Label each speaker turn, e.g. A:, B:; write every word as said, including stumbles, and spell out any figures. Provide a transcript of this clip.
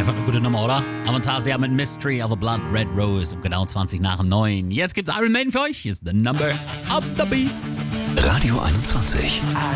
A: Einfach eine gute Nummer, oder? Avantasia mit Mystery of a Blood Red Rose um genau zwanzig nach neun. Jetzt gibt's Iron Maiden für euch. Hier ist The Number of the Beast.
B: Radio einundzwanzig.